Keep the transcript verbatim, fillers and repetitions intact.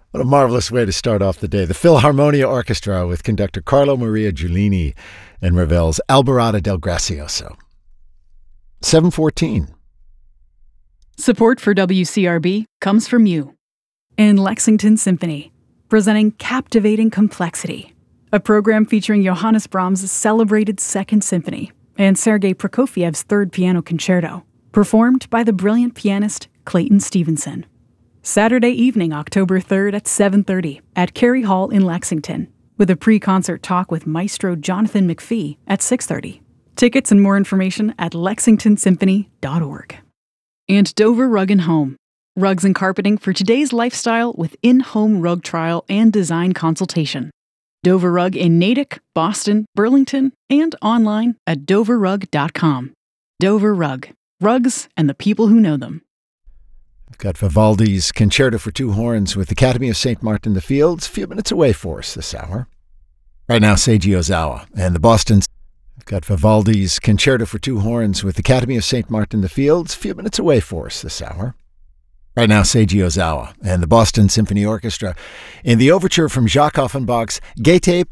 What a marvelous way to start off the day. The Philharmonia Orchestra with conductor Carlo Maria Giulini and Ravel's Alborada del Gracioso. seven fourteen. Support for W C R B comes from you. And Lexington Symphony, presenting Captivating Complexity, a program featuring Johannes Brahms' celebrated Second Symphony and Sergei Prokofiev's Third Piano Concerto, performed by the brilliant pianist Clayton Stevenson. Saturday evening, October third at seven thirty at Cary Hall in Lexington, with a pre-concert talk with Maestro Jonathan McPhee at six thirty. Tickets and more information at lexington symphony dot org. And Dover Rug and Home, rugs and carpeting for today's lifestyle with in-home rug trial and design consultation. Dover Rug in Natick, Boston, Burlington, and online at dover rug dot com. Dover Rug, rugs and the people who know them. We've got Vivaldi's Concerto for Two Horns with Academy of Saint Martin the Fields, a few minutes away for us this hour. Right now, Seiji Ozawa and the Boston. We've got Vivaldi's Concerto for Two Horns with Academy of Saint Martin the Fields, a few minutes away for us this hour. Right now, Seiji Ozawa and the Boston Symphony Orchestra in the overture from Jacques Offenbach's Gaieté